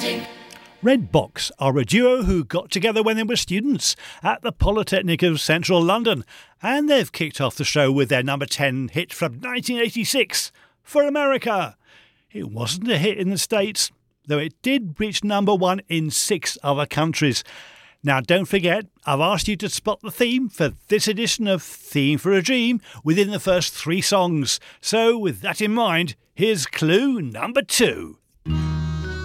Red Box are a duo who got together when they were students at the Polytechnic of Central London, and they've kicked off the show with their number 10 hit from 1986, For America. It wasn't a hit in the States, though it did reach number 1 in 6 other countries. Now, don't forget, I've asked you to spot the theme for this edition of Theme for a Dream within the first 3 songs. So, with that in mind, here's clue number 2.